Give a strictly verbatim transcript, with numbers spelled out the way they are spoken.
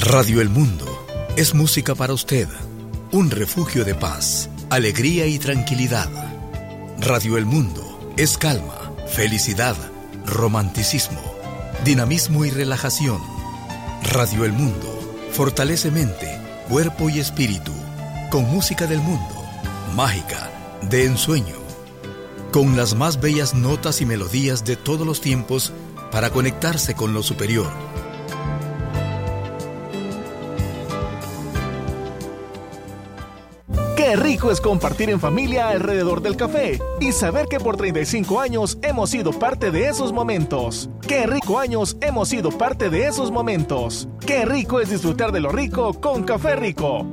Radio El Mundo es música para usted, un refugio de paz, alegría y tranquilidad. Radio El Mundo es calma, felicidad, romanticismo, dinamismo y relajación. Radio El Mundo fortalece mente, cuerpo y espíritu, con música del mundo, mágica, de ensueño, con las más bellas notas y melodías de todos los tiempos para conectarse con lo superior. Qué rico es compartir en familia alrededor del café y saber que por treinta y cinco años hemos sido parte de esos momentos. Qué rico años hemos sido parte de esos momentos. Qué rico es disfrutar de lo rico con Café Rico.